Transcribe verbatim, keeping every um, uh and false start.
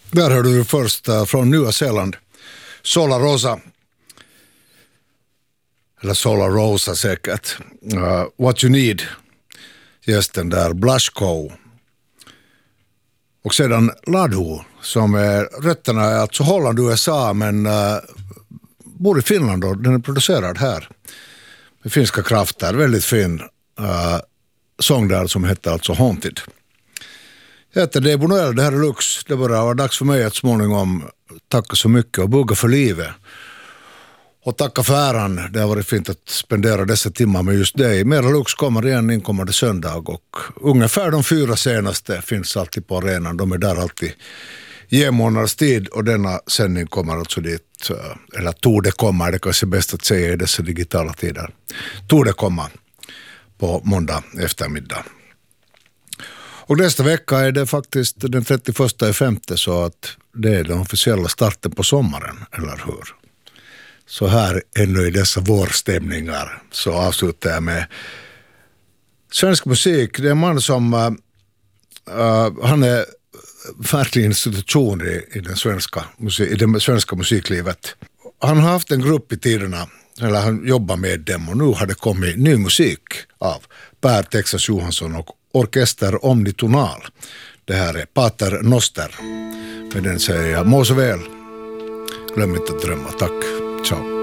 Där hörde du först uh, från Nya Zeeland. Solar Rosa. Eller Solar Rosa säkert. Uh, What You Need. Gästen där, Blushko. Och sedan Ladu, som är rötterna är alltså Holland, U S A, men uh, bor i Finland och den är producerad här. Med finska krafter, väldigt fin uh, sång där som heter alltså Haunted. Jag heter Debo Noel, det här är Lux. Det börjar vara dags för mig att småningom tacka så mycket och bugga för livet. Och tacka för äran. Det har varit fint att spendera dessa timmar med just dig. Mera Lux kommer igen inkommande söndag och ungefär de fyra senaste finns alltid på arenan. De är där alltid ge månaders tid och denna sändning kommer alltså dit, eller torde komma, det kanske är bäst att säga i dessa digitala tider. Torde komma på måndag eftermiddag. Och nästa vecka är det faktiskt den trettioförsta femte, så att det är den officiella starten på sommaren, eller hur? Så här ännu i dessa vårstämningar så avslutar jag med svensk musik. Det är en man som uh, uh, han är verklig institution i, i, den svenska musik, i det svenska musiklivet. Han har haft en grupp i tiderna, eller han jobbar med dem, och nu har det kommit ny musik av Per Texas Johansson och Orkester Omnitonal. Det här är Pater Noster. Med den säger jag må så väl. Glöm inte att drömma. Tack. Ciao.